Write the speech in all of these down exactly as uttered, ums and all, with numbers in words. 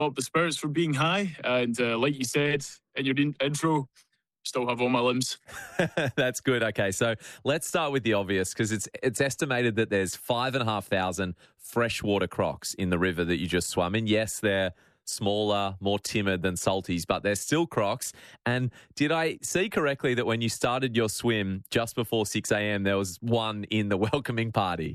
stop the spirits from being high. And uh, like you said in your in- intro, still have all my limbs. That's good. Okay, so let's start with the obvious because it's it's estimated that there's five and a half thousand freshwater crocs in the river that you just swam in. Yes, they're smaller, more timid than salties, but they're still crocs. And did I see correctly that when you started your swim just before six a.m., there was one in the welcoming party?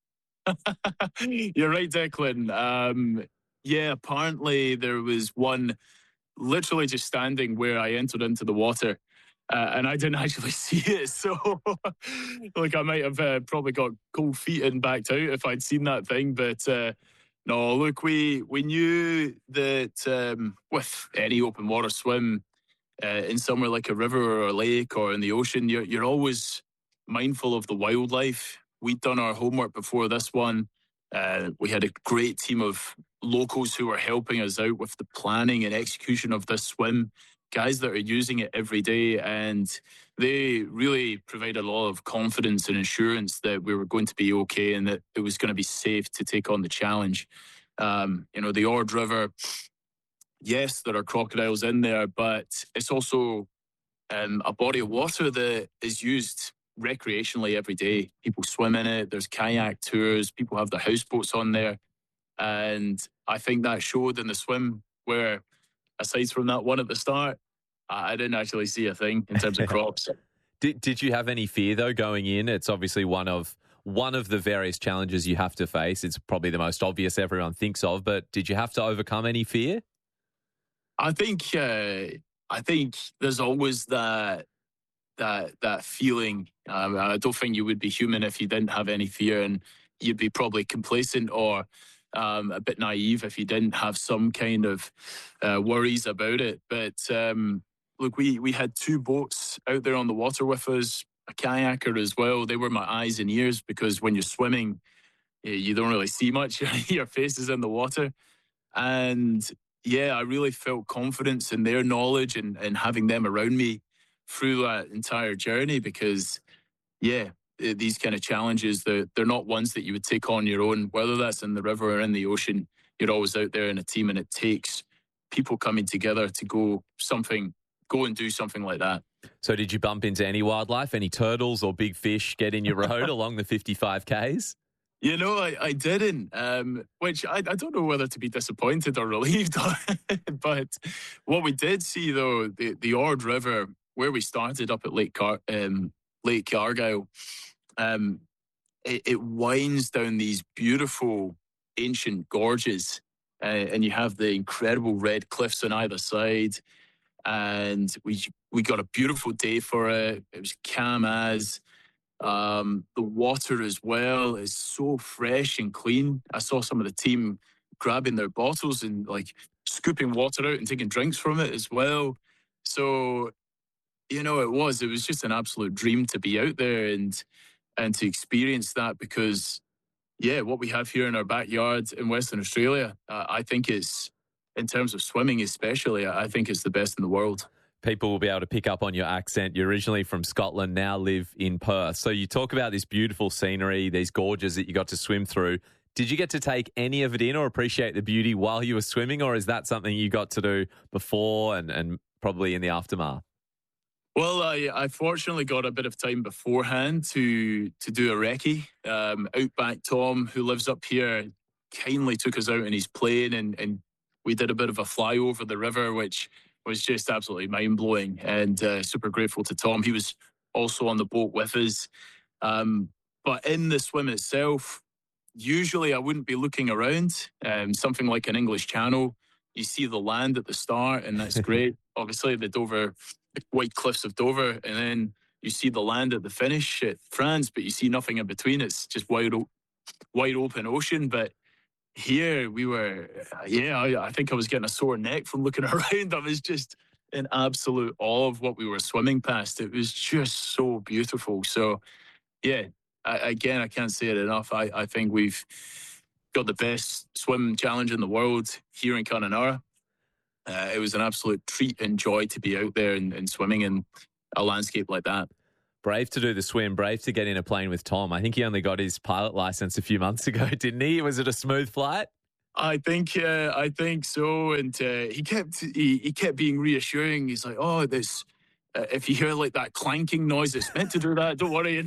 You're right, Declan. Um, yeah, apparently there was one literally just standing where I entered into the water. Uh, and I didn't actually see it. So, like, I might have uh, probably got cold feet and backed out if I'd seen that thing. But uh, no, look, we we knew that um, with any open water swim uh, in somewhere like a river or a lake or in the ocean, you're, you're always mindful of the wildlife. We'd done our homework before this one. Uh, we had a great team of locals who were helping us out with the planning and execution of this swim, guys that are using it every day. And they really provided a lot of confidence and assurance that we were going to be okay and that it was going to be safe to take on the challenge. Um, you know, the Ord River, yes, there are crocodiles in there, but it's also um, a body of water that is used recreationally every day. People swim in it. There's kayak tours. People have their houseboats on there. And I think that showed in the swim where, aside from that one at the start, I didn't actually see a thing in terms of crocs. Did Did you have any fear though going in? It's obviously one of one of the various challenges you have to face. It's probably the most obvious everyone thinks of, but did you have to overcome any fear? I think uh, I think there's always that that that feeling. Um, I don't think you would be human if you didn't have any fear, and you'd be probably complacent or um, a bit naive if you didn't have some kind of uh, worries about it. But um, look, we we had two boats out there on the water with us, a kayaker as well. They were my eyes and ears because when you're swimming, eh, you don't really see much. Your face is in the water, and yeah, I really felt confidence in their knowledge and, and having them around me through that entire journey because, yeah, eh, these kind of challenges, they're, they're not ones that you would take on your own, whether that's in the river or in the ocean. You're always out there in a team, and it takes people coming together to go something, go and do something like that. So did you bump into any wildlife, any turtles or big fish get in your road along the fifty-five Ks? You know, I, I didn't, um, which I, I don't know whether to be disappointed or relieved. But what we did see, though, the, the Ord River, where we started up at Lake Car- um, Lake Argyle, um, it, it winds down these beautiful ancient gorges, uh, and you have the incredible red cliffs on either side. And we we got a beautiful day for it. It was calm as. Um, the water as well is so fresh and clean. I saw some of the team grabbing their bottles and like scooping water out and taking drinks from it as well. So, you know, it was, it was just an absolute dream to be out there and, and to experience that because, yeah, what we have here in our backyard in Western Australia, uh, I think is, in terms of swimming especially, I think it's the best in the world. People will be able to pick up on your accent. You're originally from Scotland, now live in Perth. So you talk about this beautiful scenery, these gorges that you got to swim through. Did you get to take any of it in or appreciate the beauty while you were swimming, or is that something you got to do before and, and probably in the aftermath? Well, I, I fortunately got a bit of time beforehand to to do a recce. Um, Outback Tom, who lives up here, kindly took us out in his plane and, and we did a bit of a fly over the river, which was just absolutely mind-blowing and uh, super grateful to Tom. He was also on the boat with us. Um, but in the swim itself, usually I wouldn't be looking around. Um, something like an English Channel, you see the land at the start and that's great. Obviously the Dover, the white cliffs of Dover, and then you see the land at the finish at France, but you see nothing in between. It's just wide, o- wide open ocean. But here we were, yeah, I, I think I was getting a sore neck from looking around. I was just in absolute awe of what we were swimming past. It was just so beautiful. So, yeah, I, again, I can't say it enough. I, I think we've got the best swim challenge in the world here in Connemara. Uh, it was an absolute treat and joy to be out there and, and swimming in a landscape like that. Brave to do the swim, brave to get in a plane with Tom. I think he only got his pilot license a few months ago, didn't he? Was it a smooth flight? I think uh, I think so, and uh, he kept he, he kept being reassuring. He's like, "Oh, this uh, if you hear like that clanking noise, it's meant to do that. Don't worry."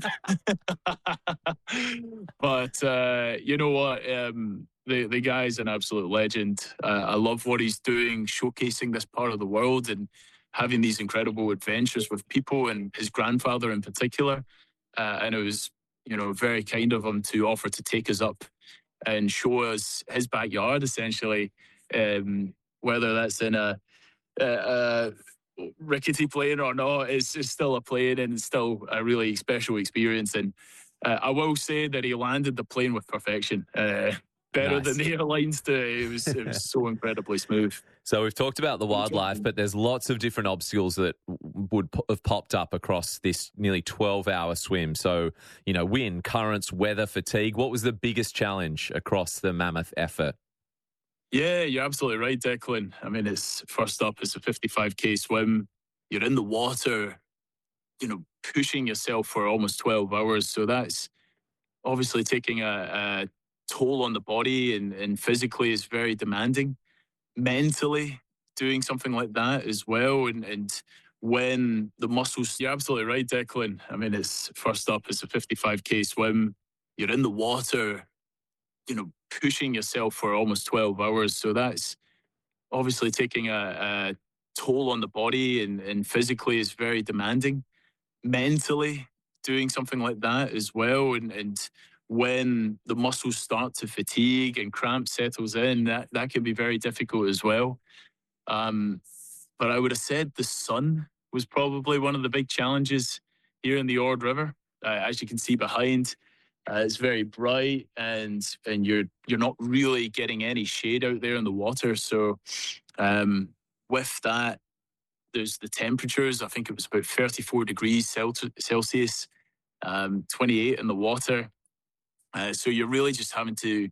but uh, you know what? Um, the the guy's an absolute legend. Uh, I love what he's doing, showcasing this part of the world and having these incredible adventures with people, and his grandfather in particular. Uh, and it was, you know, very kind of him to offer to take us up and show us his backyard, essentially, um, whether that's in a, a, a rickety plane or not. It's, it's still a plane and it's still a really special experience. And uh, I will say that he landed the plane with perfection. Uh, better than Nice. the airlines do. It was it was so incredibly smooth. So we've talked about the wildlife, but there's lots of different obstacles that w- would po- have popped up across this nearly twelve-hour swim. So, you know, wind, currents, weather, fatigue. What was the biggest challenge across the Mammoth effort? Yeah, you're absolutely right, Declan. I mean, it's first up, it's a fifty-five K swim. You're in the water, you know, pushing yourself for almost twelve hours. So that's obviously taking a, a toll on the body, and, and physically is very demanding. Mentally, doing something like that as well. And, and when the muscles, you're absolutely right, Declan. I mean, it's first up, it's a fifty-five K swim. You're in the water, you know, pushing yourself for almost twelve hours. So that's obviously taking a, a toll on the body, and, and physically is very demanding. Mentally, doing something like that as well. And, and when the muscles start to fatigue and cramp settles in, that, that can be very difficult as well. Um, but I would have said the sun was probably one of the big challenges here in the Ord River. Uh, as you can see behind, uh, it's very bright, and and you're you're not really getting any shade out there in the water. So um, with that, there's the temperatures. I think it was about thirty-four degrees Celsius, um, twenty-eight in the water. Uh, so you're really just having to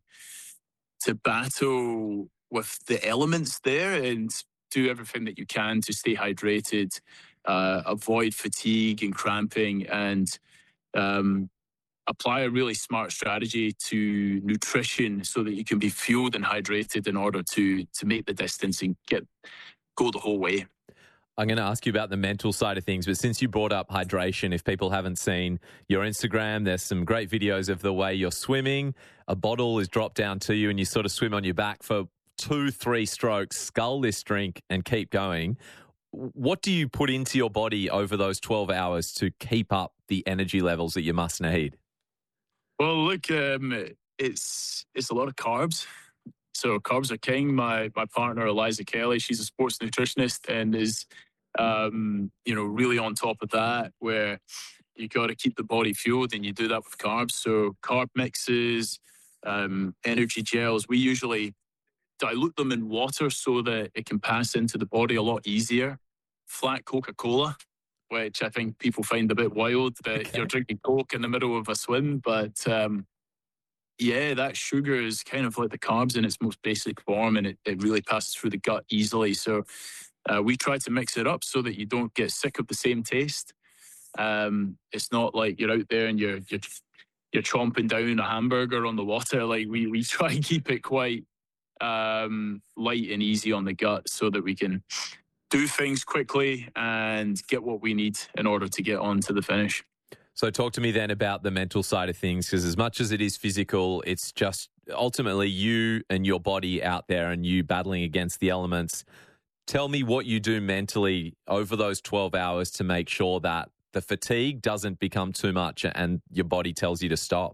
to battle with the elements there and do everything that you can to stay hydrated, uh, avoid fatigue and cramping, and um, apply a really smart strategy to nutrition so that you can be fueled and hydrated in order to to make the distance and get go the whole way. I'm going to ask you about the mental side of things, but since you brought up hydration, if people haven't seen your Instagram, there's some great videos of the way you're swimming. A bottle is dropped down to you and you sort of swim on your back for two, three strokes, scull this drink and keep going. What do you put into your body over those twelve hours to keep up the energy levels that you must need? Well, look, um, it's it's a lot of carbs. So carbs are king. My my partner Eliza Kelly, she's a sports nutritionist and is, um, you know, really on top of that. Where you got to keep the body fueled, and you do that with carbs. So carb mixes, um, energy gels. We usually dilute them in water so that it can pass into the body a lot easier. Flat Coca Cola, which I think people find a bit wild that Okay. you're drinking Coke in the middle of a swim, but um, yeah, that sugar is kind of like the carbs in its most basic form, and it, it really passes through the gut easily. So uh, we try to mix it up so that you don't get sick of the same taste. Um, it's not like you're out there and you're you're you're chomping down a hamburger on the water. Like we we try and keep it quite um, light and easy on the gut so that we can do things quickly and get what we need in order to get on to the finish. So talk to me then about the mental side of things, because as much as it is physical, it's just ultimately you and your body out there and you battling against the elements. Tell me what you do mentally over those twelve hours to make sure that the fatigue doesn't become too much and your body tells you to stop.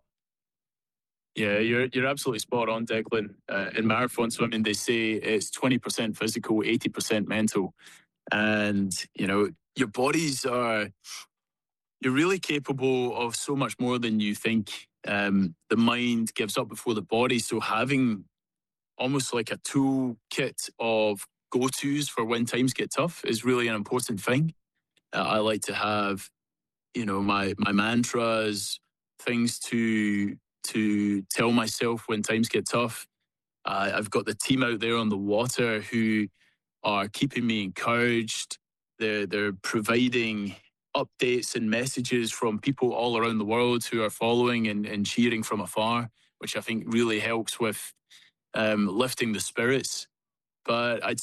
Yeah, you're you're absolutely spot on, Declan. Uh, in marathon swimming, they say it's twenty percent physical, eighty percent mental, and you know your bodies are you're really capable of so much more than you think. Um, the mind gives up before the body, so having almost like a toolkit of go tos for when times get tough is really an important thing. Uh, I like to have, you know, my my mantras, things to to tell myself when times get tough. Uh, I've got the team out there on the water who are keeping me encouraged. They're they're providing updates and messages from people all around the world who are following and, and cheering from afar, which I think really helps with um, lifting the spirits. But I'd